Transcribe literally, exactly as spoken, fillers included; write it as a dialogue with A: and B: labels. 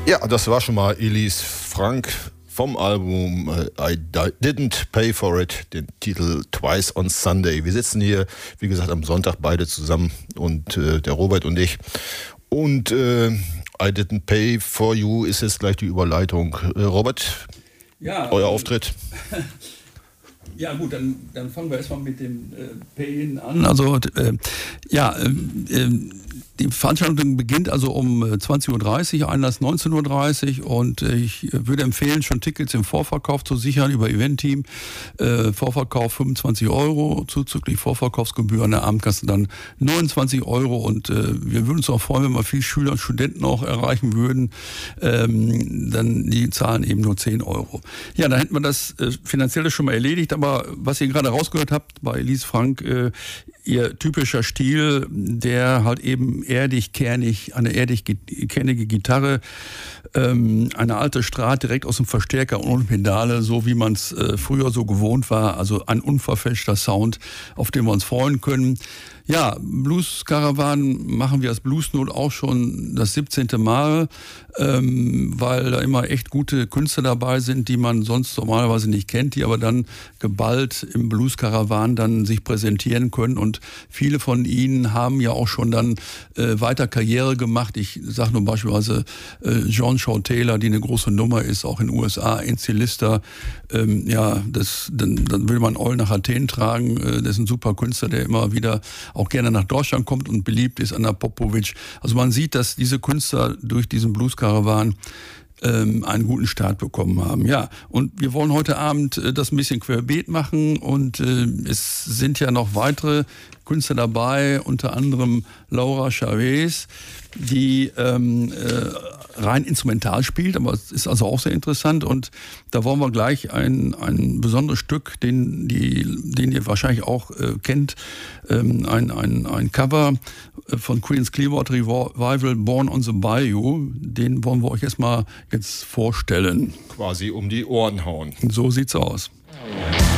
A: Ja, das war schon mal Elise Frank vom Album I Didn't Pay For It, den Titel Twice on Sunday. Wir sitzen hier, wie gesagt, am Sonntag beide zusammen und äh, der Robert und ich. Und äh, I Didn't Pay For You ist jetzt gleich die Überleitung. Äh, Robert,
B: ja,
A: euer Auftritt.
B: Ja gut, dann, dann fangen wir erstmal mit dem äh, Payen an. Also äh, ja, äh, äh, die Veranstaltung beginnt also um zwanzig Uhr dreißig, Einlass neunzehn Uhr dreißig und ich würde empfehlen, schon Tickets im Vorverkauf zu sichern über Event-Team. Äh, Vorverkauf fünfundzwanzig Euro, zuzüglich Vorverkaufsgebühr an der Abendkasse dann neunundzwanzig Euro und äh, wir würden uns auch freuen, wenn wir viele Schüler und Studenten auch erreichen würden, ähm, dann die zahlen eben nur zehn Euro. Ja, da hätten wir das äh, Finanzielle schon mal erledigt, aber was ihr gerade rausgehört habt bei Elise Frank, äh, ihr typischer Stil, der halt eben erdig, kernig, eine erdig kernige Gitarre, ähm, eine alte Strat direkt aus dem Verstärker und ohne Pedale, so wie man es äh, früher so gewohnt war, also ein unverfälschter Sound, auf den wir uns freuen können. Ja, Blues Caravan machen wir als Bluesnote auch schon das siebzehnte Mal, ähm, weil da immer echt gute Künstler dabei sind, die man sonst normalerweise nicht kennt, die aber dann geballt im Blues Caravan dann sich präsentieren können und viele von ihnen haben ja auch schon dann äh, weiter Karriere gemacht. Ich sage nur beispielsweise äh, John Shaw Taylor, die eine große Nummer ist, auch in den U S A, Enzi Lister, ähm, ja, das, dann, dann will man Oll nach Athen tragen, äh, das ist ein super Künstler, der immer wieder auch gerne nach Deutschland kommt und beliebt ist, Anna Popovic. Also man sieht, dass diese Künstler durch diesen Blues Caravan ähm, einen guten Start bekommen haben. Ja, und wir wollen heute Abend äh, das ein bisschen querbeet machen und äh, es sind ja noch weitere Künstler dabei, unter anderem Laura Chavez, die ähm, äh, rein instrumental spielt, aber es ist also auch sehr interessant und da wollen wir gleich ein, ein besonderes Stück, den, die, den ihr wahrscheinlich auch äh, kennt, ähm, ein, ein, ein Cover von Creedence Clearwater Revival, Born on the Bayou, den wollen wir euch erstmal jetzt vorstellen.
A: Quasi um die Ohren hauen.
B: So sieht's aus.